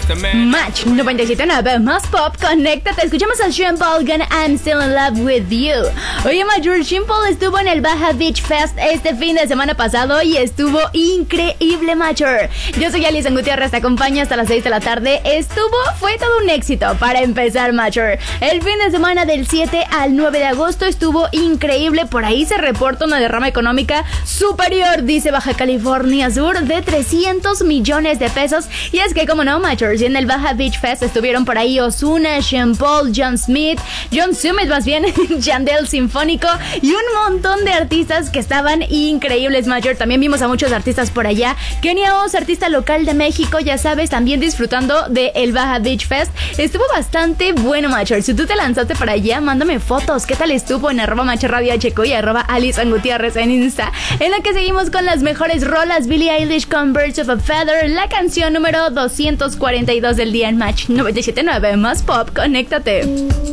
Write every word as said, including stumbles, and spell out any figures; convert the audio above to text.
Match noventa y siete punto nueve más pop, conéctate. Escuchamos a Sean Paul con I'm Still in Love with You. Oye, Major, Sean Paul estuvo en el Baja Beach Fest este fin de semana pasado y estuvo increíble, Major. Yo soy Alison Gutiérrez, te acompaño hasta las seis de la tarde. Estuvo, fue todo un éxito para empezar, Major. El fin de semana del siete al nueve de agosto estuvo increíble. Por ahí se reporta una derrama económica superior, dice Baja California Sur, de trescientos millones de pesos. Y es que, como no, Major, en el Baja Beach Fest estuvieron por ahí Ozuna, Sean Paul, John Smith, John Summit más bien, Yandel Sinfónico y un montón de artistas que estaban increíbles, Major. También vimos a muchos artistas por allá. Kenia Oz, artista local de México, ya sabes, también disfrutando de el Baja Beach Fest. Estuvo bastante bueno, Major. Si tú te lanzaste para allá, mándame fotos. ¿Qué tal estuvo? En arroba Macho Radio H Q y arroba Alison Gutiérrez en Insta. En la que seguimos con las mejores rolas. Billie Eilish con Birds of a Feather, la canción número doscientos cuarenta y dos del día en Match noventa y siete punto nueve más pop, conéctate.